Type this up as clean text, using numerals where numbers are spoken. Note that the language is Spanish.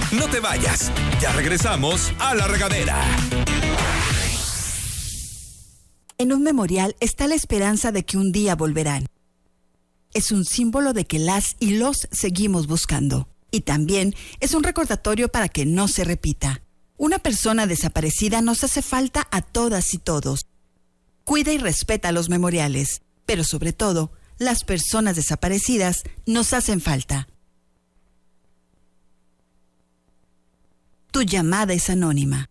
No te vayas. Ya regresamos a La Regadera. En un memorial está la esperanza de que un día volverán. Es un símbolo de que las y los seguimos buscando. Y también es un recordatorio para que no se repita. Una persona desaparecida nos hace falta a todas y todos. Cuida y respeta los memoriales, pero sobre todo, las personas desaparecidas nos hacen falta. Tu llamada es anónima.